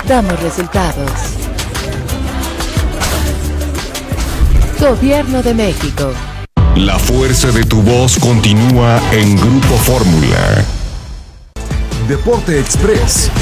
Damos resultados. Gobierno de México. La fuerza de tu voz continúa en Grupo Fórmula. Deporte Express.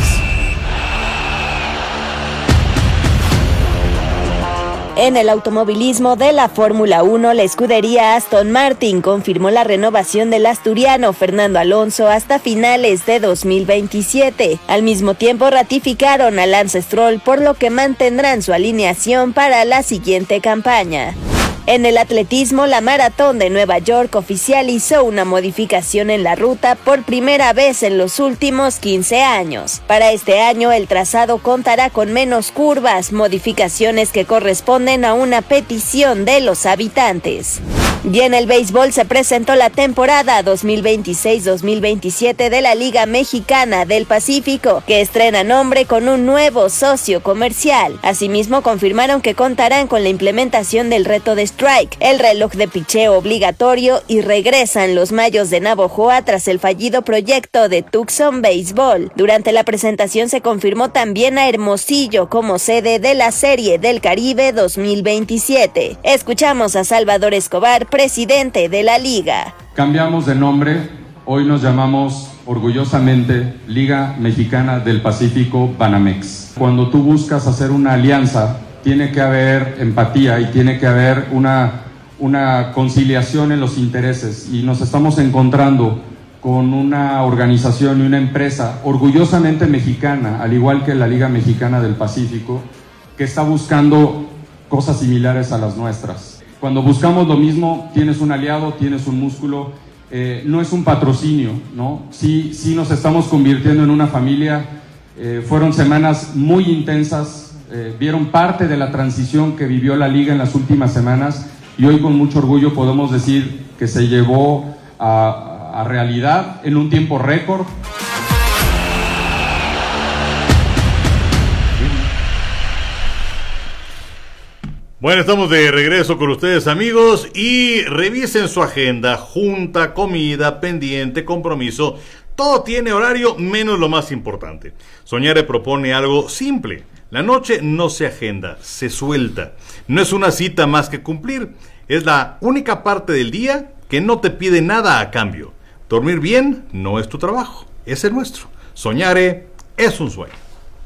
En el automovilismo de la Fórmula 1, la escudería Aston Martin confirmó la renovación del asturiano Fernando Alonso hasta finales de 2027. Al mismo tiempo ratificaron a Lance Stroll, por lo que mantendrán su alineación para la siguiente campaña. En el atletismo, la Maratón de Nueva York oficializó una modificación en la ruta por primera vez en los últimos 15 años. Para este año, el trazado contará con menos curvas, modificaciones que corresponden a una petición de los habitantes. Y en el béisbol se presentó la temporada 2026-2027 de la Liga Mexicana del Pacífico, que estrena nombre con un nuevo socio comercial. Asimismo, confirmaron que contarán con la implementación del reto de strike, el reloj de picheo obligatorio, y regresan los Mayos de Navojoa tras el fallido proyecto de Tucson Baseball. Durante la presentación se confirmó también a Hermosillo como sede de la Serie del Caribe 2027. Escuchamos a Salvador Escobar, presidente de la liga. Cambiamos de nombre, hoy nos llamamos orgullosamente Liga Mexicana del Pacífico Banamex. Cuando tú buscas hacer una alianza, tiene que haber empatía y tiene que haber una conciliación en los intereses, y nos estamos encontrando con una organización y una empresa orgullosamente mexicana, al igual que la Liga Mexicana del Pacífico, que está buscando cosas similares a las nuestras. Cuando buscamos lo mismo, tienes un aliado, tienes un músculo, no es un patrocinio, ¿no? Sí nos estamos convirtiendo en una familia. Fueron semanas muy intensas, vieron parte de la transición que vivió la liga en las últimas semanas, y hoy con mucho orgullo podemos decir que se llevó a realidad en un tiempo récord. Bueno, estamos de regreso con ustedes, amigos, y revisen su agenda: junta, comida, pendiente, compromiso. Todo tiene horario menos lo más importante. Soñare propone algo simple. La noche no se agenda, se suelta. No es una cita más que cumplir. Es la única parte del día que no te pide nada a cambio. Dormir bien no es tu trabajo, es el nuestro. Soñare es un sueño.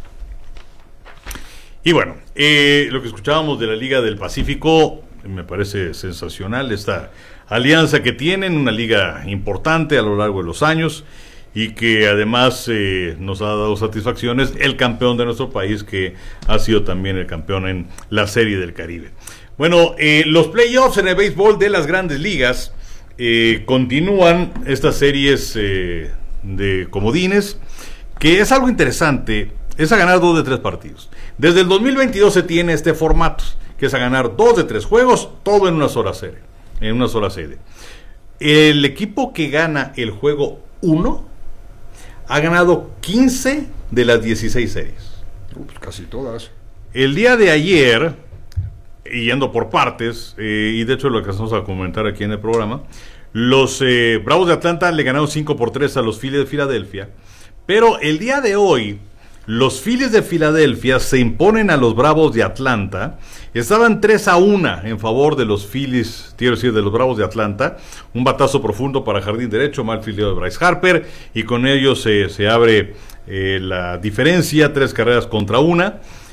Y bueno, lo que escuchábamos de la Liga del Pacífico me parece sensacional, esta alianza que tienen, una liga importante a lo largo de los años, y que además nos ha dado satisfacciones el campeón de nuestro país, que ha sido también el campeón en la Serie del Caribe. Bueno, los playoffs en el béisbol de las grandes ligas continúan estas series de comodines, que es algo interesante. Es a ganar 2 de 3 partidos. Desde el 2022 se tiene este formato, que es a ganar 2 de 3 juegos, todo en una sola serie, en una sola sede. El equipo que gana el juego 1 ha ganado 15 de las 16 series. Pues casi todas. El día de ayer, y yendo por partes, y de hecho lo que vamos a comentar aquí en el programa, los Bravos de Atlanta le ganaron 5-3 a los Phillies de Filadelfia, pero el día de hoy los Phillies de Filadelfia se imponen a los Bravos de Atlanta. Estaban 3-1 en favor de los Phillies, quiero decir, de los Bravos de Atlanta. Un batazo profundo para jardín derecho, mal fildeo de Bryce Harper, y con ello se abre la diferencia, 3 carreras contra 1.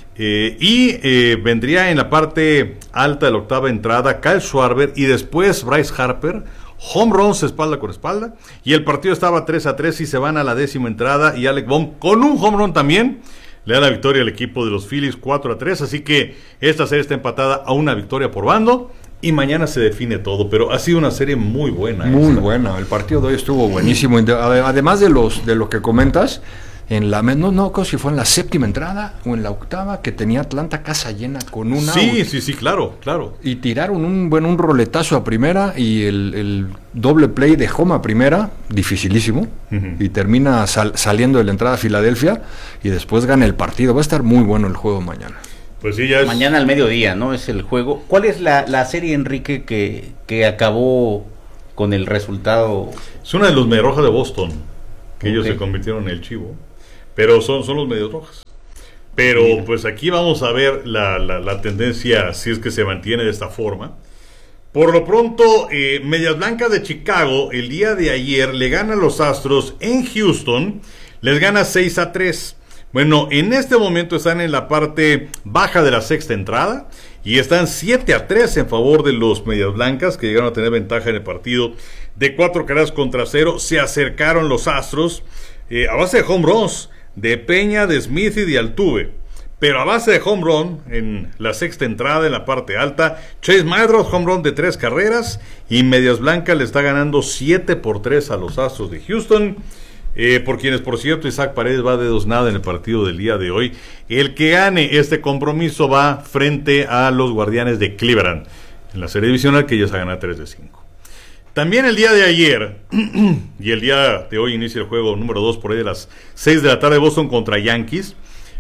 Vendría en la parte alta de la octava entrada Kyle Schwarber y después Bryce Harper. Home runs espalda con espalda, y el partido estaba 3-3 y se van a la 10ª entrada, y Alec Bohm con un home run también le da la victoria al equipo de los Phillies 4-3, así que esta serie está empatada a 1 victoria por bando, y mañana se define todo, pero ha sido una serie muy buena. Muy buena, el partido de hoy estuvo buenísimo, además de lo que comentas. En la no si fue en la 7ª entrada o en la 8ª, que tenía Atlanta casa llena con un out. Sí, claro. Y tiraron un roletazo a primera, y el doble play de home a primera, dificilísimo, y termina saliendo de la entrada a Filadelfia, y después gana el partido. Va a estar muy bueno el juego mañana. Pues sí, ya es... Mañana al mediodía, ¿no? Es el juego. ¿Cuál es la serie, Enrique, que acabó con el resultado? Es una de los Medias Rojas de Boston, que ellos se convirtieron en el chivo. Pero son los Medias Rojas. Pero pues aquí vamos a ver la tendencia, si es que se mantiene de esta forma. Por lo pronto, Medias Blancas de Chicago el día de ayer le gana a los Astros en Houston, les gana 6-3. Bueno, en este momento están en la parte baja de la sexta entrada y están 7-3 en favor de los Medias Blancas, que llegaron a tener ventaja en el partido de 4 carreras contra 0. Se acercaron los Astros a base de home runs de Peña, de Smith y de Altuve. Pero a base de home run en la sexta entrada, en la parte alta, Chase Madrox, home run de 3 carreras, y Medias Blancas le está ganando 7-3 a los Astros de Houston, por quienes, por cierto, Isaac Paredes va de 2-0 en el partido del día de hoy. El que gane este compromiso va frente a los Guardianes de Cleveland en la serie divisional, que ya se gana 3-5. También el día de ayer y el día de hoy inicia el juego número 2 por ahí de las 6 de la tarde, Boston contra Yankees.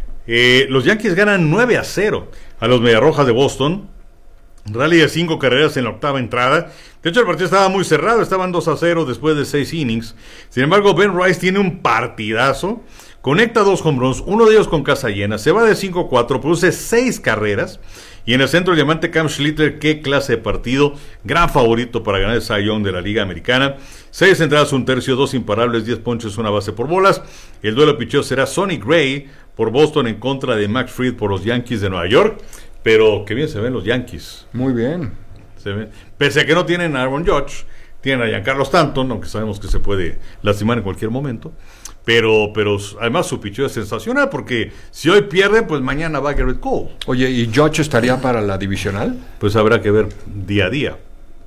Los Yankees ganan 9-0 a los Mediarrojas de Boston. Rally de 5 carreras en la octava entrada. De hecho, el partido estaba muy cerrado, estaban 2-0 después de 6 innings. Sin embargo, Ben Rice tiene un partidazo, conecta 2 home runs, uno de ellos con casa llena, se va de 5-4, produce 6 carreras. Y en el centro, el diamante Cam Schlitter, qué clase de partido, gran favorito para ganar el Cy Young de la Liga Americana. 6 entradas, 1/3, 2 imparables, 10 ponches, 1 base por bolas. El duelo picheo será Sonny Gray por Boston en contra de Max Fried por los Yankees de Nueva York. Pero qué bien se ven los Yankees. Muy bien. Se ven. Pese a que no tienen a Aaron Judge, tienen a Giancarlo Stanton, aunque sabemos que se puede lastimar en cualquier momento. Pero además su picheo es sensacional, porque si hoy pierden, pues mañana va Garrett Cole. Oye, ¿y Judge estaría para la divisional? Pues habrá que ver día a día.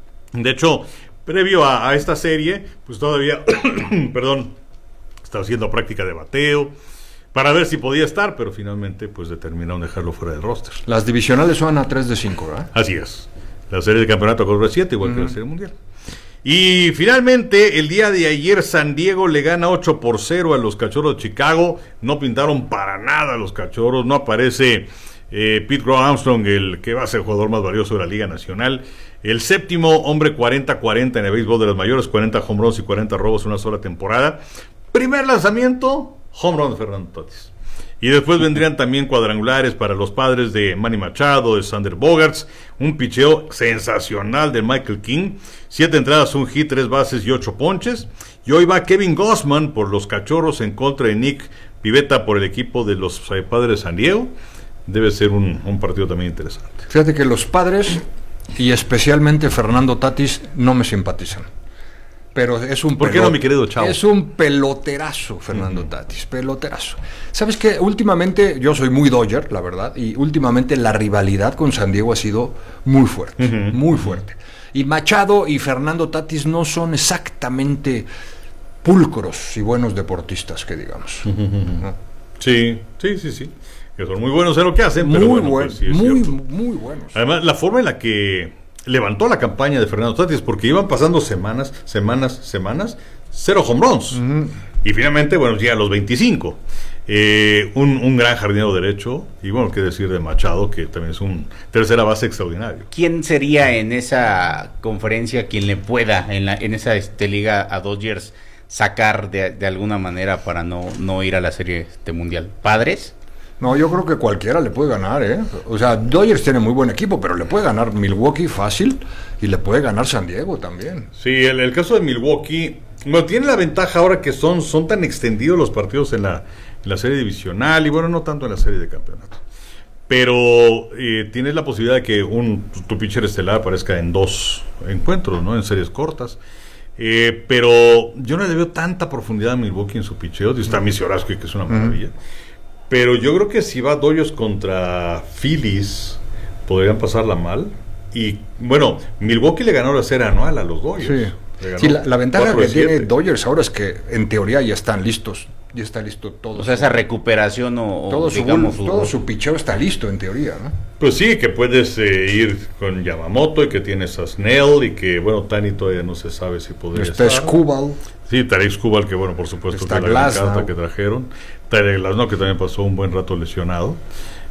De hecho, previo a esta serie, pues todavía, perdón, estaba haciendo práctica de bateo para ver si podía estar, pero finalmente pues determinaron dejarlo fuera del roster. Las divisionales son a 3-5, ¿verdad? Así es. La serie de campeonato corre 7, igual que la serie mundial. Y finalmente, el día de ayer, San Diego le gana 8-0 a los Cachorros de Chicago. No pintaron para nada a los Cachorros. No aparece Pete Crow Armstrong, el que va a ser el jugador más valioso de la Liga Nacional. El séptimo hombre 40-40 en el béisbol de las mayores, 40 home runs y 40 robos en una sola temporada. Primer lanzamiento, home run de Fernando Tatis. Y después vendrían también cuadrangulares para los padres de Manny Machado, de Sander Bogaerts, un picheo sensacional de Michael King, 7 entradas, un hit, 3 bases y 8 ponches. Y hoy va Kevin Gausman por los Cachorros en contra de Nick Pivetta por el equipo de los padres de San Diego. Debe ser un partido también interesante. Fíjate que los padres, y especialmente Fernando Tatis, no me simpatizan. Pero es un ¿Por qué no, mi querido Chavo? Es un peloterazo, Fernando Tatis, peloterazo. ¿Sabes qué? Últimamente, yo soy muy Dodger, la verdad, y últimamente la rivalidad con San Diego ha sido muy fuerte, muy fuerte. Y Machado y Fernando Tatis no son exactamente pulcros y buenos deportistas, que digamos. ¿No? Sí. Que son muy buenos en lo que hacen, pero muy bueno, buenos, pues sí, muy buenos. Además, la forma en la que levantó la campaña de Fernando Tatis, porque iban pasando semanas, cero home runs. Y finalmente, bueno, llega a los 25. Un gran jardinero derecho, y bueno, qué decir de Machado, que también es un tercera base extraordinario. ¿Quién sería en esa conferencia quien le pueda, en esa liga a Dodgers, sacar de alguna manera para no ir a la serie mundial? ¿Padres? No, yo creo que cualquiera le puede ganar, ¿eh? O sea, Dodgers tiene muy buen equipo, pero le puede ganar Milwaukee fácil y le puede ganar San Diego también. Sí, el caso de Milwaukee, bueno, tiene la ventaja ahora que son tan extendidos los partidos en la serie divisional y bueno, no tanto en la serie de campeonato. Pero tienes la posibilidad de que tu pitcher estelar aparezca en 2 encuentros, ¿no? En series cortas. Pero yo no le veo tanta profundidad a Milwaukee en su pitcheo. Está Misioraski, que es una maravilla. Pero yo creo que si va Dodgers contra Phillies, podrían pasarla mal. Y bueno, Milwaukee le ganó la serie anual a los Dodgers. Sí, la ventaja que tiene Dodgers ahora es que en teoría ya están listos. Ya está listo todo. O sea, esa recuperación todo su picheo está listo en teoría, ¿no? Pues sí, que puedes ir con Yamamoto y que tienes a Snell y que, bueno, Tani todavía no se sabe si podría estar. Está Skubal. Sí, Tarek Skubal, que bueno, por supuesto está que la gran carta que trajeron. Tarek Glasnow, que también pasó un buen rato lesionado.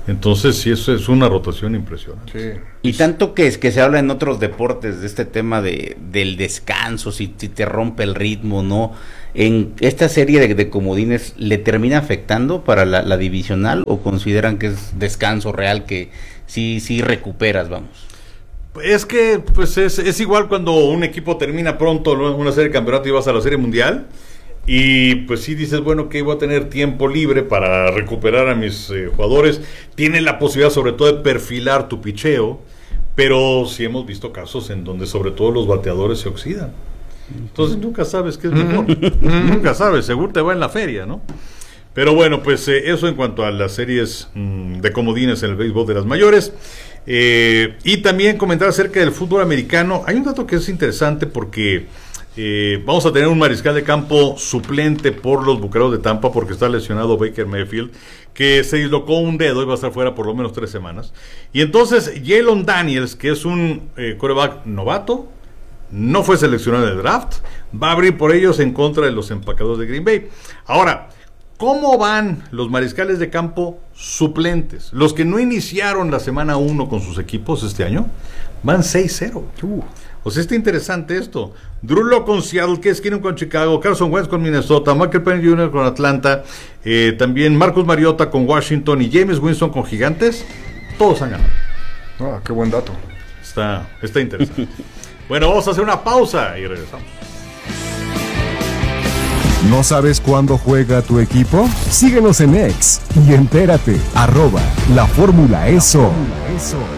Entonces sí, eso es una rotación impresionante. Sí. Y tanto que se habla en otros deportes de este tema del descanso, si te rompe el ritmo, ¿no? En esta serie de comodines, ¿le termina afectando para la divisional o consideran que es descanso real, que sí recuperas, vamos? Es que pues es igual cuando un equipo termina pronto una serie de campeonato y vas a la serie mundial. Y pues sí dices, bueno, que voy a tener tiempo libre para recuperar a mis jugadores. Tienen la posibilidad sobre todo de perfilar tu picheo, pero sí hemos visto casos en donde sobre todo los bateadores se oxidan. Entonces nunca sabes qué es mejor. Nunca sabes, seguro te va en la feria, ¿no? Pero bueno, pues eso en cuanto a las series de comodines en el béisbol de las mayores. Y también comentar acerca del fútbol americano. Hay un dato que es interesante porque... vamos a tener un mariscal de campo suplente por los Bucaneros de Tampa porque está lesionado Baker Mayfield, que se dislocó un dedo y va a estar fuera por lo menos 3 semanas. Y entonces Jalen Daniels, que es un quarterback novato, no fue seleccionado en el draft, va a abrir por ellos en contra de los empacadores de Green Bay. Ahora, ¿cómo van los mariscales de campo suplentes? Los que no iniciaron la semana 1 con sus equipos este año, van 6-0. O sea, está interesante esto. Drew Lock con Seattle, Case Keenum con Chicago, Carson Wentz con Minnesota, Michael Penn Jr. con Atlanta, también Marcus Mariota con Washington y James Winston con Gigantes. Todos han ganado. Ah, qué buen dato. Está interesante. Bueno, vamos a hacer una pausa y regresamos. ¿No sabes cuándo juega tu equipo? Síguenos en X y entérate. @LaFórmulaEso.